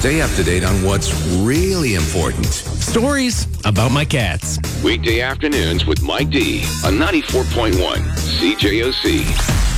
Stay up to date on what's really important. Stories about my cats. Weekday afternoons with Mike D on 94.1 CJOC.